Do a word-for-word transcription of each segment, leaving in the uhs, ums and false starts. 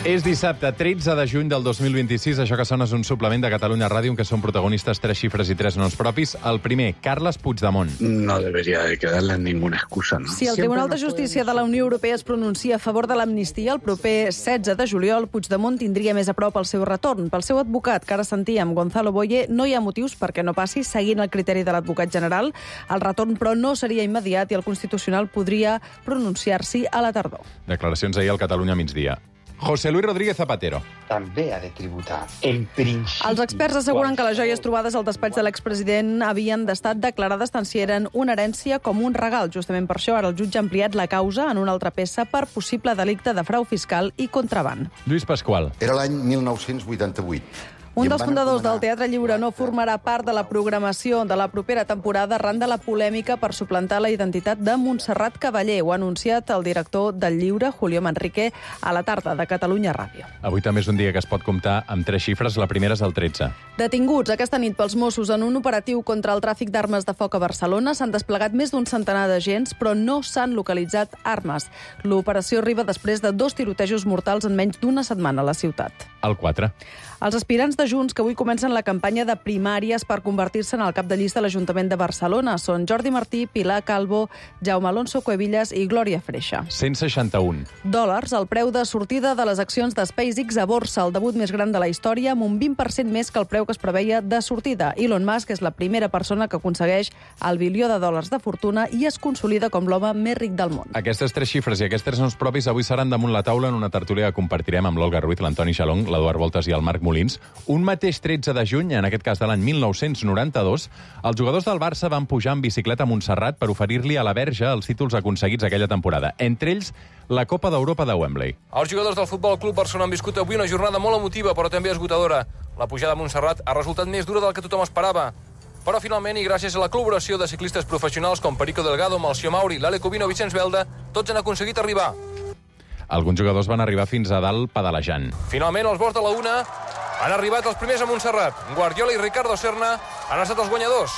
És dissabte, tretze de juny del dos mil vint-i-sis. Això que sona és un suplement de Catalunya Ràdio en què són protagonistes tres xifres i tres noms propis. El primer, Carles Puigdemont. No debería de quedarle ninguna excusa, ¿no? Si el Tribunal de Justícia de la Unió Europea es pronuncia a favor de l'amnistia, el proper setze de juliol, Puigdemont tindria més a prop el seu retorn. Pel seu advocat, que ara sentíem, Gonzalo Boye, no hi ha motius perquè no passi, seguint el criteri de l'advocat general. El retorn, però, no seria immediat i el Constitucional podria pronunciar-s'hi a la tardor. Declaracions ahir al Catalunya migdia. José Luis Rodríguez Zapatero. També ha de tributar. En principi... Els experts asseguren que les joies trobades al despatx de l'expresident havien d'estar declarades tant si eren una herència com un regal. Justament per això, ara el jutge ha ampliat la causa en una altra peça per possible delicte de frau fiscal i contraban. Lluís Pasqual. Era l'any mil nou-cents vuitanta-vuit. Un dels fundadors del Teatre Lliure no formarà part de la programació de la propera temporada arran de la polèmica per suplantar la identitat de Montserrat Cavaller. Ho ha anunciat el director del Lliure, Julio Manrique, a la tarda de Catalunya Ràdio. Avui també és un dia que es pot comptar amb tres xifres. La primera és el tretze. Detinguts aquesta nit pels Mossos en un operatiu contra el tràfic d'armes de foc a Barcelona. S'han desplegat més d'un centenar d'agents, però no s'han localitzat armes. L'operació arriba després de dos tirotejos mortals en menys d'una setmana a la ciutat. El quatre. Els aspirants de Junts que avui comencen la campanya de primàries per convertir-se en el cap de llista de l'Ajuntament de Barcelona són Jordi Martí, Pilar Calvo, Jaume Alonso Cuevillas i Glòria Freixa. cent seixanta-un. Dòlars, el preu de sortida de les accions de SpaceX a borsa, el debut més gran de la història, amb un vint per cent més que el preu que es preveia de sortida. Elon Musk és la primera persona que aconsegueix el bilió de dòlars de fortuna i es consolida com l'home més ric del món. Aquestes tres xifres i aquests tres noms propis avui seran damunt la taula en una tertúlia que compartirem amb l'Olga Ruiz, l'Antoni Xalong, l'Eduard Voltes i el Marc Molins. Un mateix tretze de juny, en aquest cas de l'any mil nou-cents noranta-dos, els jugadors del Barça van pujar en bicicleta a Montserrat per oferir-li a la Verge els títols aconseguits aquella temporada. Entre ells, la Copa d'Europa de Wembley. Els jugadors del Futbol Club Barcelona han viscut avui una jornada molt emotiva, però també esgotadora. La pujada a Montserrat ha resultat més dura del que tothom esperava. Però finalment, i gràcies a la col·laboració de ciclistes professionals com Perico Delgado, Malció Mauri, l'Ale Covino i Vicenç Belda, tots han aconseguit arribar. Alguns jugadors van arribar fins a dalt pedalejant. Finalment, els vols de la una han arribat els primers a Montserrat. Guardiola i Ricardo Serna han estat els guanyadors.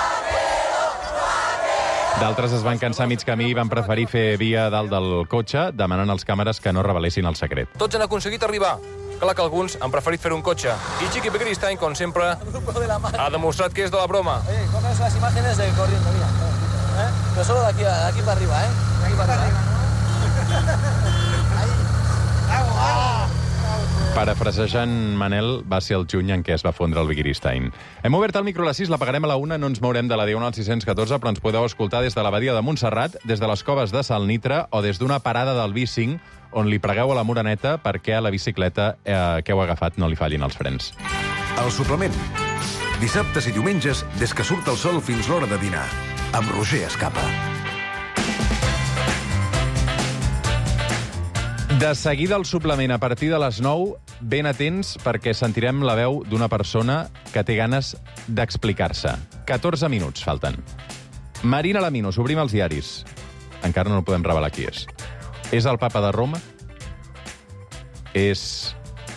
D'altres es van cansar mig camí i van preferir fer via dalt del cotxe, demanant als càmeres que no revelessin el secret. Tots han aconseguit arribar. Clar que alguns han preferit fer un cotxe. I Chiqui Begiristain, com sempre, ha demostrat que és de la broma. Oye, coges las imágenes de corriendo, mira. ¿Eh? Pero solo de aquí, de aquí para arriba, ¿eh? De aquí para arriba. Parafrasejant Manel, va ser el juny en què es va fondre el Begiristain. Hem obert el micro a les sis, l'apagarem a la una, no ens mourem de la Diagonal sis-cents catorze, però ens podeu escoltar des de la Badia de Montserrat, des de les coves de Salnitra o des d'una parada del B cinc, on li pregueu a la Moreneta perquè a la bicicleta eh, que heu agafat no li fallin els frens. El suplement. Dissabtes i diumenges, des que surt el sol fins l'hora de dinar. Amb Roger Escapa. De seguida el suplement a partir de les nou, ben atents perquè sentirem la veu d'una persona que té ganes d'explicar-se. catorze minuts falten. Marina Laminos, obrim els diaris. Encara no podem revelar qui és. És el papa de Roma? És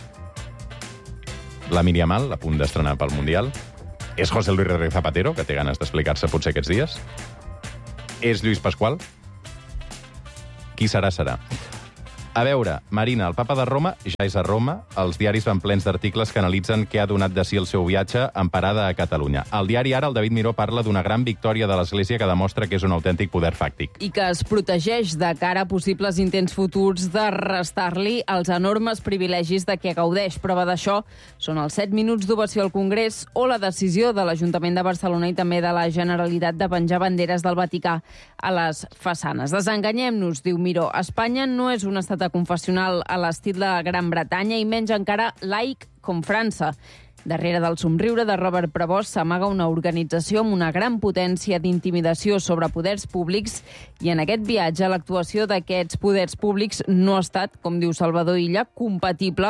la Míriam Al, a punt d'estrenar pel Mundial? És José Luis Rodríguez Zapatero, que té ganes d'explicar-se potser aquests dies? És Lluís Pasqual? Qui serà, serà. A veure, Marina, el papa de Roma ja és a Roma. Els diaris van plens d'articles que analitzen què ha donat de si el seu viatge en parada a Catalunya. Al diari Ara, el David Miró parla d'una gran victòria de l'Església que demostra que és un autèntic poder fàctic. I que es protegeix de cara a possibles intents futurs de restar-li els enormes privilegis de què gaudeix. Prova d'això són els set minuts d'ovació al Congrés o la decisió de l'Ajuntament de Barcelona i també de la Generalitat de penjar banderes del Vaticà a les façanes. Desenganyem-nos, diu Miró. Espanya no és un estat confessional a l'estil de Gran Bretanya i menys encara laic com França. Darrere del somriure de Robert Prevost s'amaga una organització amb una gran potència d'intimidació sobre poders públics i en aquest viatge l'actuació d'aquests poders públics no ha estat, com diu Salvador Illa, compatible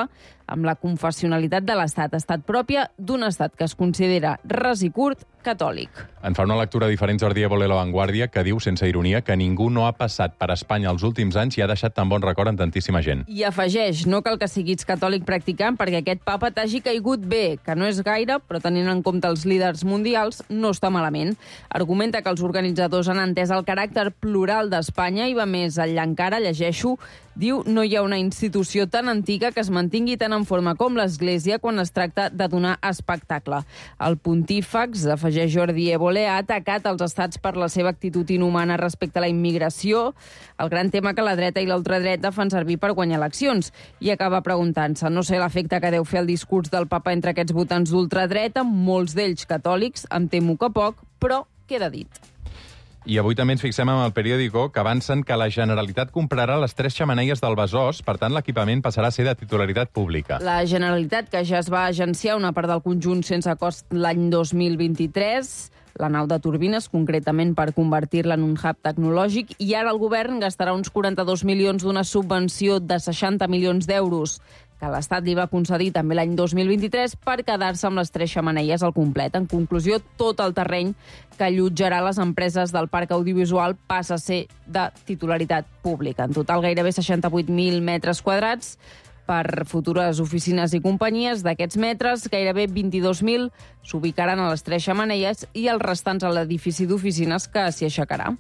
amb la confessionalitat de l'Estat, estat pròpia d'un estat que es considera ras i curt catòlic. En fa una lectura diferent Jordi Évole a La Vanguardia, que diu, sense ironia, que ningú no ha passat per Espanya els últims anys i ha deixat tan bon record en tantíssima gent. I afegeix, no cal que siguis catòlic practicant perquè aquest papa t'hagi caigut bé, que no és gaire, però tenint en compte els líders mundials, no està malament. Argumenta que els organitzadors han entès el caràcter plural d'Espanya i va més enllà encara, llegeixo, diu, no hi ha una institució tan antiga que es mantingui tan en forma com l'Església quan es tracta de donar espectacle. El pontífex, afegeix Jordi Évole, ha atacat els estats per la seva actitud inhumana respecte a la immigració, el gran tema que la dreta i l'ultradreta fan servir per guanyar eleccions, i acaba preguntant-se, no sé l'efecte que deu fer el discurs del papa entre aquests votants d'ultradreta, molts d'ells catòlics, em temo que poc, però queda dit. I avui també ens fixem en el periòdico que avancen que la Generalitat comprarà les tres xemeneies del Besòs, per tant l'equipament passarà a ser de titularitat pública. La Generalitat, que ja es va agenciar una part del conjunt sense cost l'any dos mil vint-i-tres, la nau de turbines, concretament per convertir-la en un hub tecnològic, i ara el govern gastarà uns quaranta-dos milions d'una subvenció de seixanta milions d'euros que l'Estat li va concedir també l'any dos mil vint-i-tres per quedar-se amb les tres xemeneies al complet. En conclusió, tot el terreny que allotjarà les empreses del parc audiovisual passa a ser de titularitat pública. En total, gairebé seixanta-vuit mil metres quadrats per futures oficines i companyies. D'aquests metres, gairebé vint-i-dos mil s'ubicaran a les tres xemeneies i els restants a l'edifici d'oficines que s'hi aixecarà.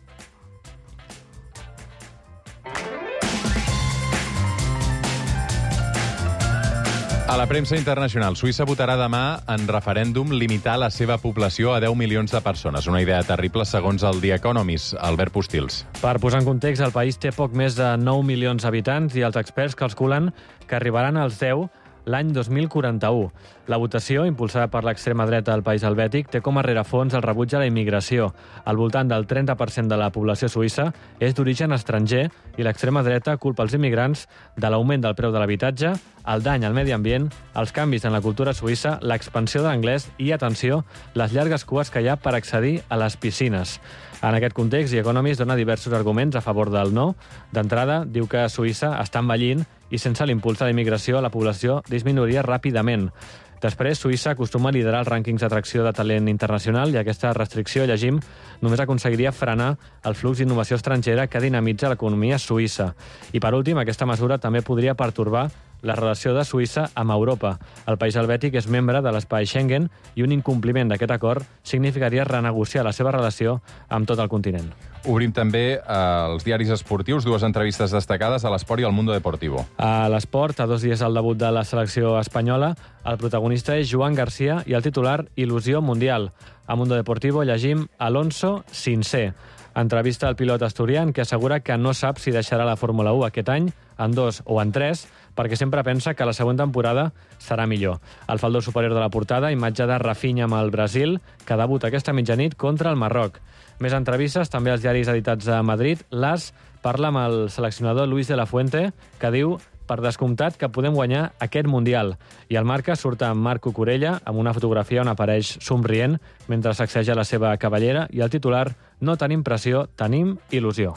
A la premsa internacional, Suïssa votarà demà en referèndum limitar la seva població a deu milions de persones. Una idea terrible, segons el The Economist. Albert Postils. Per posar en context, el país té poc més de nou milions d'habitants i els experts calculen que arribaran als deu l'any dos mil quaranta-u. La votació, impulsada per l'extrema dreta del país helvètic, té com a rerefons el rebuig a la immigració. Al voltant del trenta per cent de la població suïssa és d'origen estranger i l'extrema dreta culpa els immigrants de l'augment del preu de l'habitatge, el dany al medi ambient, els canvis en la cultura suïssa, l'expansió de l'anglès i, atenció, les llargues cues que hi ha per accedir a les piscines. En aquest context, The Economist dona diversos arguments a favor del no. D'entrada, diu que Suïssa està envellint i sense l'impuls de la immigració la població disminuiria ràpidament. Després, Suïssa acostuma a liderar els rànquings d'atracció de talent internacional i aquesta restricció, llegim, només aconseguiria frenar el flux d'innovació estrangera que dinamitza l'economia suïssa. I, per últim, aquesta mesura també podria pertorbar la relació de Suïssa amb Europa. El país helvètic és membre de l'espai Schengen i un incompliment d'aquest acord significaria renegociar la seva relació amb tot el continent. Obrim també els diaris esportius, dues entrevistes destacades a l'Esport i al Mundo Deportivo. A l'Esport, a dos dies del debut de la selecció espanyola, el protagonista és Joan Garcia i el titular Il·lusió mundial. A Mundo Deportivo llegim Alonso sincer. Entrevista al pilot asturian que assegura que no sap si deixarà la Fórmula u aquest any, en dos o en tres, perquè sempre pensa que la següent temporada serà millor. El faldó superior de la portada, imatge de Rafinha amb el Brasil, que debuta aquesta mitjanit contra el Marroc. Més entrevistes, també als diaris editats a Madrid. L'As parla amb el seleccionador Luis de la Fuente, que diu, per descomptat, que podem guanyar aquest Mundial. I al Marca surt amb Marc Cucurella, amb una fotografia on apareix somrient mentre sacseja la seva cavallera, i el titular, no tenim pressió, tenim il·lusió.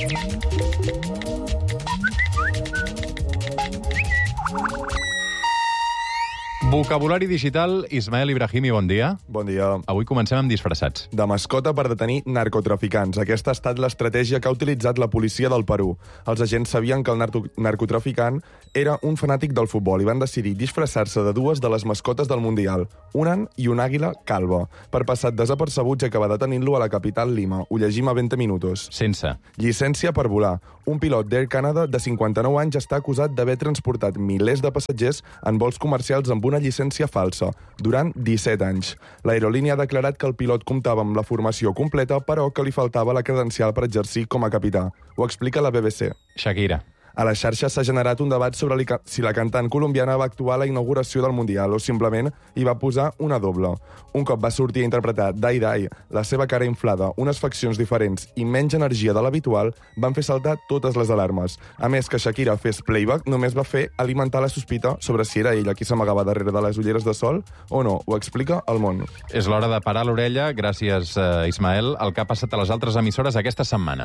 Vocabulari digital, Ismael Ibrahimi, bon dia. Bon dia. Avui comencem amb disfressats. De mascota per detenir narcotraficants. Aquesta ha estat l'estratègia que ha utilitzat la policia del Perú. Els agents sabien que el narco narcotraficant era un fanàtic del futbol i van decidir disfressar-se de dues de les mascotes del Mundial, un an i una àguila calva, per passar desapercebuts i acabar detenint-lo a la capital Lima. Ho llegim a vint minuts. Sense. Llicència per volar. Un pilot d'Air Canada de cinquanta-nou anys està acusat d'haver transportat milers de passatgers en vols comercials amb una llicència falsa, durant disset anys. L'aerolínia ha declarat que el pilot comptava amb la formació completa, però que li faltava la credencial per exercir com a capità. Ho explica la B B C. Shakira. A les xarxes s'ha generat un debat sobre si la cantant colombiana va actuar a la inauguració del Mundial o simplement hi va posar una doble. Un cop va sortir a interpretar Die Die, la seva cara inflada, unes faccions diferents i menys energia de l'habitual van fer saltar totes les alarmes. A més, que Shakira fes playback només va fer alimentar la sospita sobre si era ella qui s'amagava darrere de les ulleres de sol o no. Ho explica El Món. És l'hora de parar l'orella. Gràcies, eh, Ismael. El que ha passat a les altres emissores aquesta setmana.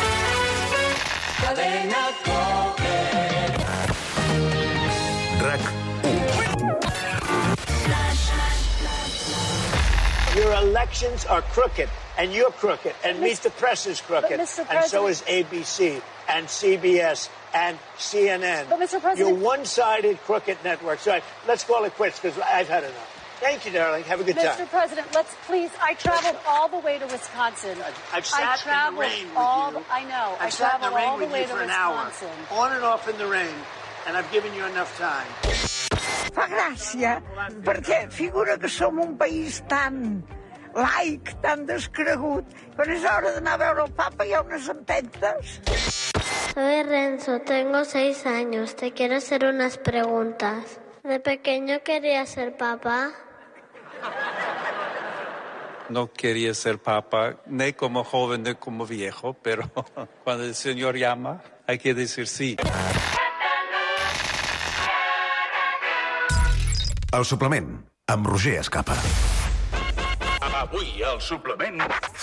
RAC your elections are crooked, and you're crooked, and Meet the Press is crooked, and so is A B C, and C B S, and C N N. But, Mister President... You're one-sided crooked networks. All right, let's call it quits, because I've had enough. Thank you, darling. Have a good Mister time. Mister President, let's please... I traveled all the way to Wisconsin. I've sat in the rain with all, you. I know. I've I sat in the traveled rain all the with way you to for an hour, Wisconsin. on and off in the rain, and I've given you enough time. Fa gràcia, perquè figura que som un país tan laic, tan descregut. Quan és hora d'anar a veure el papa hi ha unes empentes. Soy Renzo, tengo seis años. Te quiero hacer unas preguntas. ¿De pequeño quería ser papá? No quería ser papa, ni como joven ni como viejo, pero cuando el Señor llama, hay que decir sí. El suplement, amb Roger Escapa. Avui, al suplement...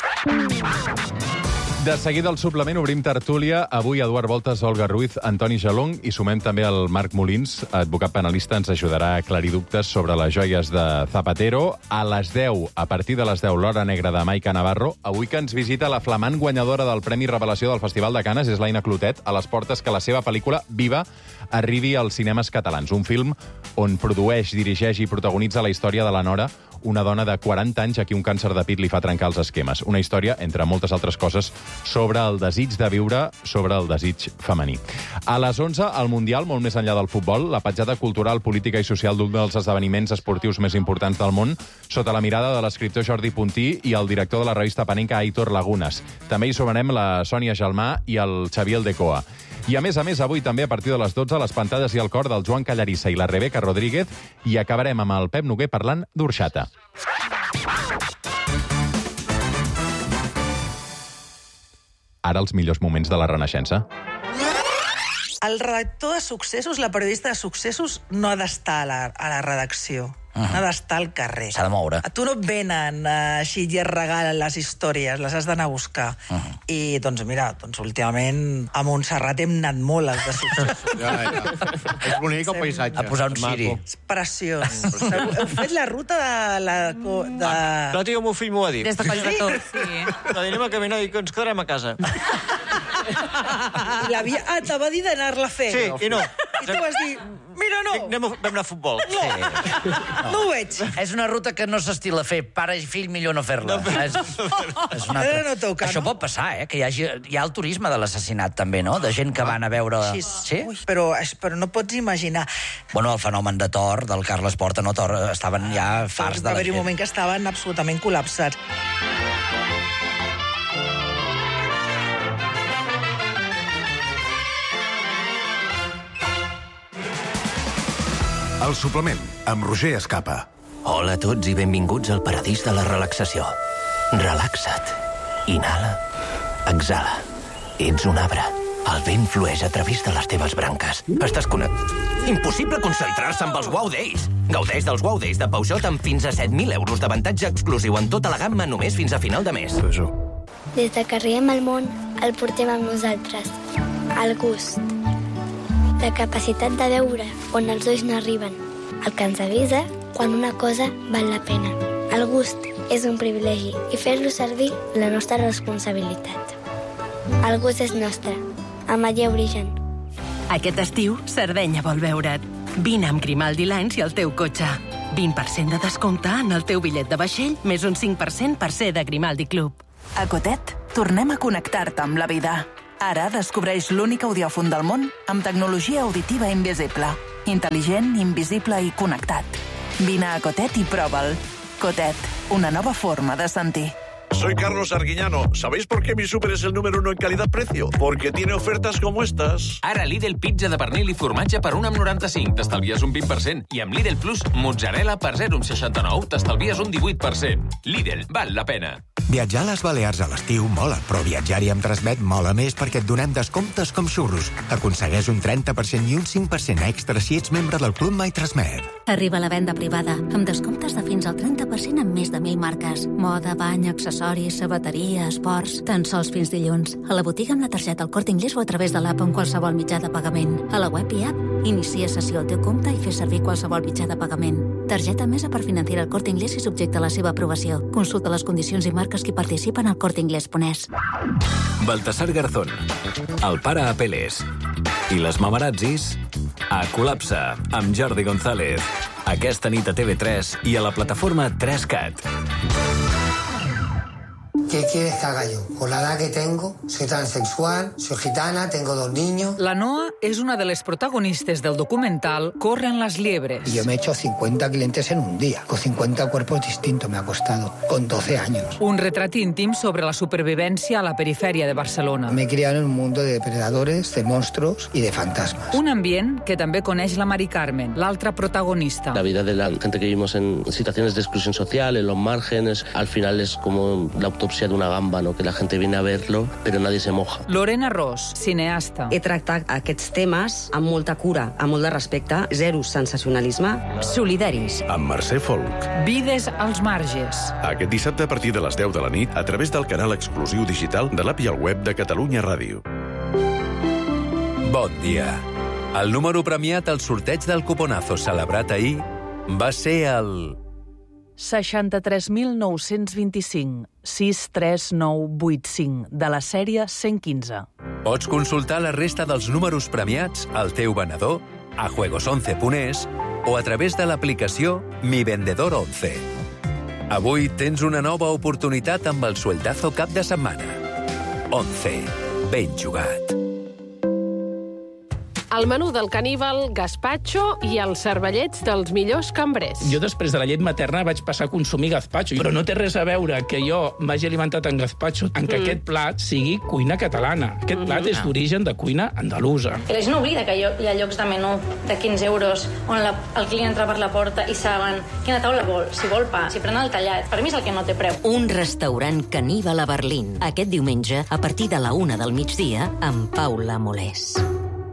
De seguida al suplement obrim tertúlia. Avui Eduard Voltas, Olga Ruiz, Antoni Jalong i sumem també el Marc Molins, advocat penalista, ens ajudarà a aclarir dubtes sobre les joies de Zapatero. A les deu, a partir de les deu, l'Hora Negra de Maica Navarro. Avui que ens visita la flamant guanyadora del Premi Revelació del Festival de Canes, és l'Aina Clotet, a les portes que la seva pel·lícula Viva arribi als cinemes catalans. Un film on produeix, dirigeix i protagonitza la història de la Nora, una dona de quaranta anys a qui un càncer de pit li fa trencar els esquemes. Una història, entre moltes altres coses, sobre el desig de viure, sobre el desig femení. A les onze, al Mundial, molt més enllà del futbol, la petjada cultural, política i social d'un dels esdeveniments esportius més importants del món, sota la mirada de l'escriptor Jordi Puntí i el director de la revista panenca Aitor Lagunas. També hi sumarem la Sònia Gelmà i el Xavier Aldecoa. I a més a més, avui també a partir de les dotze, les pantalles i el cor del Joan Callarissa i la Rebeca Rodríguez, i acabarem amb el Pep Noguer parlant d'orxata. Ara els millors moments de la Renaixença. El redactor de successos, la periodista de successos, no ha d'estar a la, a la redacció. Uh-huh. No ha d'estar al carrer. S'ha de moure. A tu no et venen uh, així i et regalen les històries, les has d'anar a buscar. Uh-huh. I, doncs, mira, doncs, últimament a Montserrat hem anat molt als de successos. Ja, ja. És bonic el paisatge. A posar un ciri. És preciós. Heu, heu fet la ruta de la... De... Clar, tio, el meu fill m'ho va dir. Des de Collbató. Sí. No, anem a caminar i ens quedarem a casa. I l'havia... Ah, te va dir d'anar-la a fer. Sí, i no. I tu vas dir, mira, no. Anem a, vam anar a futbol. No, sí. No ho veig. És una ruta que no s'estila fer. Pare i fill, millor no fer-la. No, és, és una altra... no toca, Això no? pot passar, eh? Que hi, hagi, hi ha el turisme de l'assassinat, també, no? De gent que van a veure... Sí, sí? Ui, però, però no pots imaginar. Bueno, el fenomen de Tor, del Carles Porta, no? Tor, estaven ja farts de la gent. Va haver-hi un moment que estaven absolutament col·lapsats. El suplement, amb Roger Escapa. Hola a tots i benvinguts al paradís de la relaxació. Relaxa't. Inhala. Exhala. Ets un arbre. El vent flueix a través de les teves branques. Estàs connectat. Impossible concentrar-se amb els Wow Days. Gaudeix dels Wow Days de Peugeot amb fins a set mil euros d'avantatge exclusiu en tota la gamma només fins a final de mes. Des de que arribem al món, el portem amb nosaltres. El gust. La capacitat de veure on els ulls no arriben. El que ens avisa quan una cosa val la pena. El gust és un privilegi i fer-lo servir la nostra responsabilitat. El gust és nostre. Amaia Origen. Aquest estiu, Sardenya vol veure't. Vine amb Grimaldi Lines i el teu cotxe. vint per cent de descompte en el teu bitllet de vaixell, més un cinc per cent per ser de Grimaldi Club. A Cotet, tornem a connectar-te amb la vida. Ara descobreix l'únic audiòfon del món amb tecnologia auditiva invisible. Intel·ligent, invisible i connectat. Vine a Cotet i prova'l. Cotet, una nova forma de sentir. Soy Carlos Arguiñano. ¿Sabéis por qué mi súper es el número uno en calidad-precio? Porque tiene ofertas como estas. Ara Lidl pizza de pernil i formatge per un amb noranta-cinc, t'estalvies un vint per cent. I amb Lidl Plus, mozzarella per zero coma seixanta-nou, t'estalvies un divuit per cent. Lidl, val la pena. Viatjar a les Balears a l'estiu mola, però viatjar-hi amb Transmet mola més perquè et donem descomptes com xurros. Aconsegueix un trenta per cent i un cinc per cent extra si ets membre del Club My Transmet. Arriba la venda privada, amb descomptes de fins al trenta per cent en més de mil marques. Moda, bany, accessoris, accessoris, sabateria, esports... Tan sols fins dilluns. A la botiga amb la targeta al Corte Inglés o a través de l'app amb qualsevol mitjà de pagament. A la web i app, inicia sessió al teu compte i fes servir qualsevol mitjà de pagament. Targeta Mesa per Financiar el Corte Inglés i subjecte a la seva aprovació. Consulta les condicions i marques que participen al corte inglés punt es. Baltasar Garzón, el pare Apeles i les mamarazzis a Col·lapse amb Jordi González. Aquesta nit a T V tres i a la plataforma tres cat. ¿Qué quieres que haga yo? Con la edad que tengo, soy transexual, soy gitana, tengo dos niños. La Noa és una de les protagonistes del documental Corren las liebres. Y yo me he hecho cincuenta clientes en un día, con cincuenta cuerpos distintos me ha costado, con doce años. Un retrat íntim sobre la supervivència a la perifèria de Barcelona. Me he criado en un mundo de depredadores, de monstruos y de fantasmas. Un ambient que també coneix la Mari Carmen, l'altra protagonista. La vida de la gente que vivimos en situaciones de exclusión social, en los márgenes, al final es como la autopsia de una gamba, ¿no? Que la gente viene a verlo, pero nadie se moja. Lorena Ros, cineasta. He tractat aquests temes amb molta cura, amb molt de respecte, zero sensacionalisme. Solidaris. Amb Mercè Folk. Vides als marges. Aquest dissabte a partir de les deu de la nit a través del canal exclusiu digital de l'app i el web de Catalunya Ràdio. Bon dia. El número premiat al sorteig del cuponazo celebrat ahir va ser el... seixanta-tres mil nou-cents vint-i-cinc, sis tres nou vuit cinc, de la sèrie cent quinze. Pots consultar la resta dels números premiats al teu venedor, a juegos once punt es o a través de l'aplicació Mi Vendedor once. Avui tens una nova oportunitat amb el sueldazo cap de setmana. once. Ben jugat. El menú del caníbal, gazpacho i els cervellets dels millors cambrers. Jo després de la llet materna vaig passar a consumir gazpacho, però no té res a veure que jo m'hagi alimentat en gazpacho en que mm. aquest plat sigui cuina catalana. Aquest mm-hmm. plat és d'origen de cuina andalusa. La gent oblida que hi ha llocs de menú de quinze euros on la, el client entra per la porta i saben quina taula vol, si vol pa, si pren el tallat. Per mi és el que no té preu. Un restaurant caníbal a Berlín. Aquest diumenge, a partir de la una del migdia, amb Paula Molés.